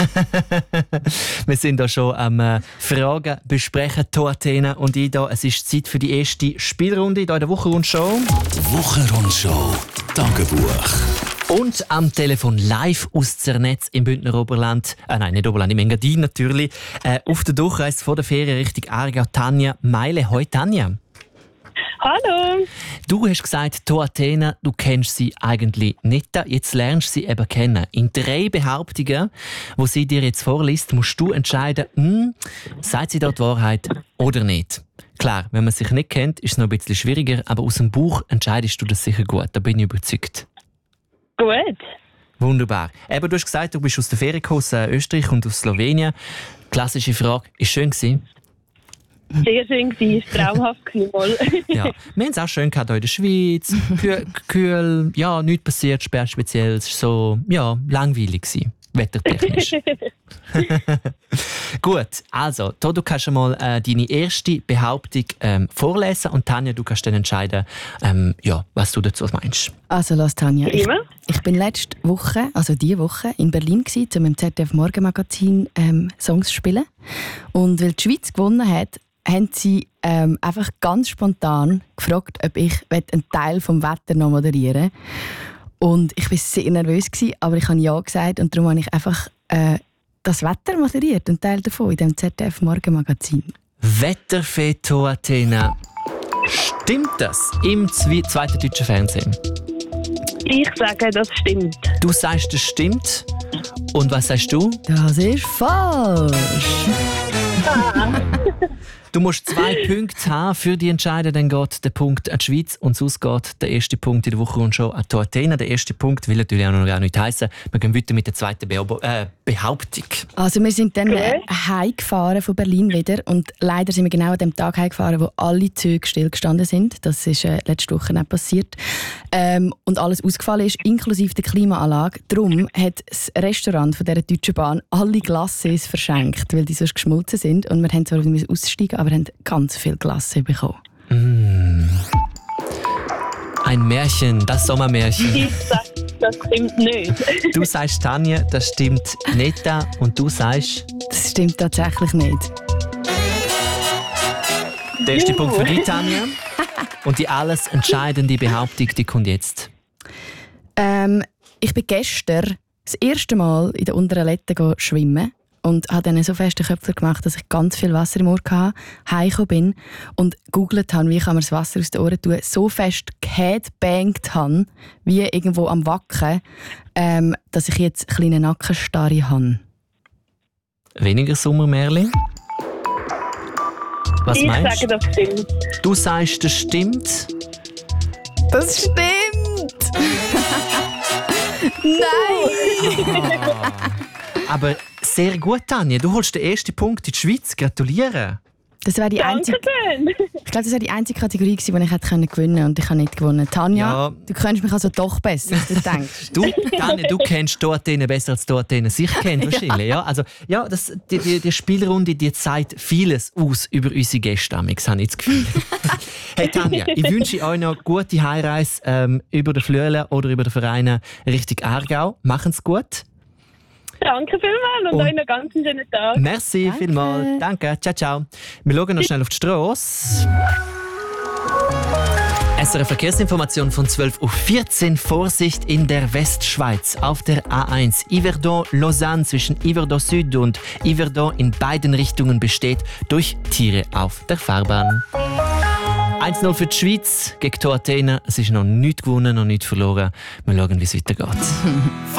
Wir sind da schon am Fragen besprechen, Athena und ich da. Es ist Zeit für die erste Spielrunde hier in der Wochenrundschau. Wochenrundschau Tagebuch. Und am Telefon live aus Zernetz im Bündner Oberland, nein, nicht Oberland, im Engadin natürlich, auf der Durchreise vor der Ferien Richtung Aargau, Tanja Meile. Hoi Tanja. Hallo. Du hast gesagt, Athena, du kennst sie eigentlich nicht. Jetzt lernst du sie eben kennen. In 3 Behauptungen, die sie dir jetzt vorliest, musst du entscheiden, sagt sie dort die Wahrheit oder nicht. Klar, wenn man sich nicht kennt, ist es noch ein bisschen schwieriger, aber aus dem Buch entscheidest du das sicher gut. Da bin ich überzeugt. Gut. Wunderbar. Eben, du hast gesagt, du bist aus der Ferien aus Österreich und aus Slowenien. Klassische Frage, ist schön gewesen? Sehr schön gewesen, traumhaft mal. Ja, wir haben es auch schön gehabt hier in der Schweiz. Kühl, ja, nichts passiert, Spezielles. So, ja, langweilig gewesen, wettertechnisch. Gut, also, du kannst schon mal deine erste Behauptung vorlesen und Tanja, du kannst dann entscheiden, was du dazu meinst. Also, lass Tanja. Ich bin letzte Woche, also diese Woche, in Berlin gewesen, um im ZDF Morgenmagazin Songs zu spielen. Und weil die Schweiz gewonnen hat, haben sie einfach ganz spontan gefragt, ob ich einen Teil vom Wetter noch moderieren will. Und ich war sehr nervös, aber ich habe ja gesagt und darum habe ich einfach das Wetter moderiert, einen Teil davon in dem ZDF Morgenmagazin. Wetterfee Athena. Stimmt das im zweiten deutschen Fernsehen? Ich sage, das stimmt. Du sagst, das stimmt. Und was sagst du? Das ist falsch. Du musst 2 Punkte haben für die Entscheidung, dann geht der Punkt an die Schweiz und sonst geht der erste Punkt in der Woche und schon an Athena. Der erste Punkt will natürlich auch noch gar nicht heissen. Wir gehen weiter mit der zweiten Behauptung. Also wir sind dann heimgefahren von Berlin wieder und leider sind wir genau an dem Tag heimgefahren, wo alle Züge stillgestanden sind. Das ist letzte Woche nicht passiert. Und alles ausgefallen ist, inklusive der Klimaanlage. Darum hat das Restaurant von dieser Deutschen Bahn alle Glaces verschenkt, weil die sonst geschmolzen sind. Und wir haben zwar aussteigen, aber haben ganz viel Glace bekommen. Ein Märchen, das Sommermärchen. Ich sage, das stimmt nicht. Du sagst, Tanja, das stimmt nicht. Und du sagst... Das stimmt tatsächlich nicht. Der erste Punkt für dich, Tanja. Und die alles entscheidende Behauptung, die kommt jetzt. Ich bin gestern das erste Mal in der unteren Lette schwimmen und habe dann so feste Köpfe gemacht, dass ich ganz viel Wasser im Ohr hatte, heimgekommen bin und gegoogelt habe, wie kann man das Wasser aus den Ohren tun, so fest geheadbangt habe, wie irgendwo am Wacken, dass ich jetzt eine kleine Nackenstarre habe. Weniger Sommermärchen? Was meinst du? Ich sage, das stimmt. Du sagst, das stimmt? Das stimmt! Nein! Aber sehr gut, Tanja. Du holst den ersten Punkt in die Schweiz. Gratuliere. Das wäre die einzige. Ich glaube, das wäre die einzige Kategorie gewesen, die ich hätte gewinnen können und ich habe nicht gewonnen. Tanja, du kennst mich also doch besser, als du denkst. Tanja, du kennst Athena besser, als Athena sich kennt wahrscheinlich. Ja, also, ja, die Spielrunde die zeigt vieles aus über unsere Gäste, habe ich das Gefühl. Hey Tanja, ich wünsche euch noch gute Heimreise über den Flüelen oder über den Verein Richtung Aargau. Machen's gut. Danke vielmals und euch noch ganz einen schönen Tag. Merci vielmals. Danke. Ciao, ciao. Wir schauen noch schnell auf die Strasse. SRF Verkehrsinformation von 12:14 Uhr. Vorsicht in der Westschweiz auf der A1. Yverdon-Lausanne zwischen Yverdon Süd und Yverdon in beiden Richtungen besteht durch Tiere auf der Fahrbahn. 1-0 für die Schweiz gegen Athena. Es ist noch nichts gewonnen, noch nichts verloren. Wir schauen, wie es weitergeht.